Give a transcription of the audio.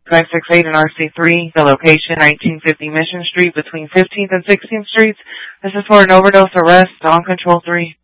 568 and RC3, the location 1950 Mission Street between 15th and 16th Streets. This is for an overdose arrest on Control 3.